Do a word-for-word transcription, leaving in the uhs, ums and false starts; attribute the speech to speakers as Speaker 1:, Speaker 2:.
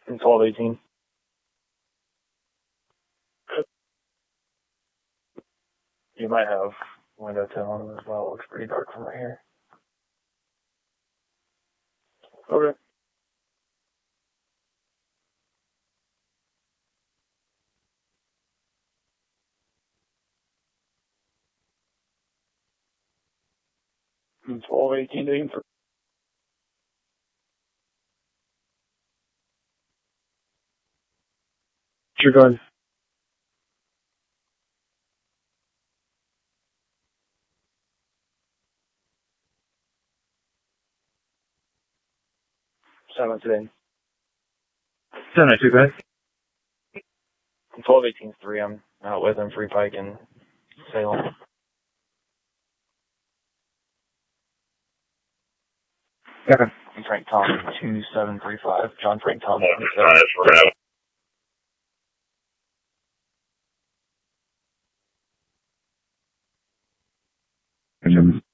Speaker 1: twelve eighteen. You might have window ten on as well. It looks pretty dark from right here. Okay. twelve eighteen to for Sure, go ahead. Seven today.
Speaker 2: Seven oh two, go ahead.
Speaker 1: twelve eighteen three. I'm out with him, Free Pike and Salem.
Speaker 2: Okay.
Speaker 1: Frank Tom two seven three five. John Frank Tom.
Speaker 2: Mm-hmm.